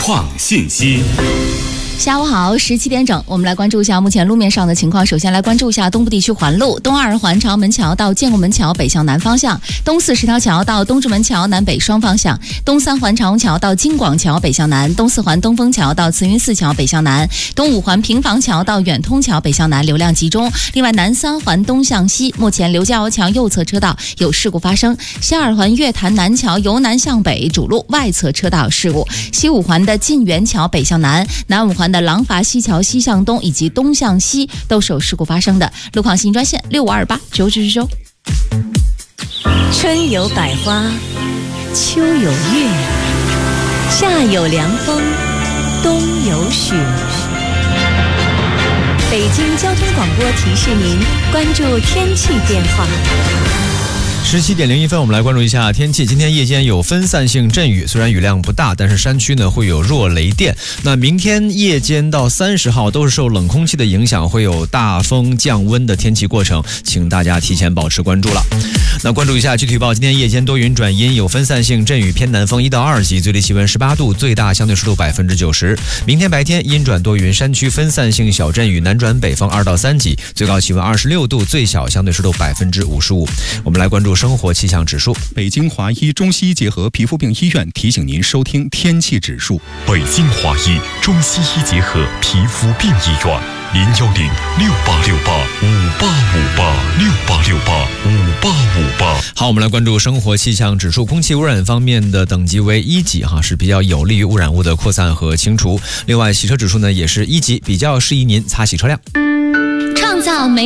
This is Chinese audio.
创信息。 下午好，17点整，我们来关注一下目前路面上的情况。首先来关注一下东部地区环路，东2环长门桥到建国门桥北向南方向，东4十条桥到东直门桥南北双方向，东3环长虹桥到京广桥北向南，东4环东风桥到慈云寺桥北向南，东5环平房桥到远通桥北向南流量集中。另外南3环东向西，目前刘家窑桥右侧车道有事故发生，西2环月坛南桥由南向北主路外侧车道有事故，西5环的晋源桥北向南，南5环的廊坊西桥西向东以及东向西都是有事故发生的。路况信息专线65289999。 春有百花，秋有月，夏有凉风，冬有雪。北京交通广播提示您关注天气变化。 17点01分，我们来关注一下天气。今天夜间有分散性阵雨，虽然雨量不大，但是山区呢会有弱雷电。那明天夜间到30号都是受冷空气的影响，会有大风降温的天气过程，请大家提前保持关注了。那关注一下具体预报，今天夜间多云转阴，有分散性阵雨，偏南风1到2级，最低气温18度，最大相对湿度90%。明天白天阴转多云，山区分散性小阵雨，南转北风2到3级，最高气温26度，最小相对湿度55%。我们来关注生活气象指数。 北京华医中西医结合皮肤病医院提醒您收听天气指数。 北京华医中西医结合皮肤病医院，0106868585858，68685858。 好，我们来关注生活气象指数。空气污染方面的等级为1级是比较有利于污染物的扩散和清除。另外洗车指数呢也是1级，比较适宜您擦洗车辆。 创造美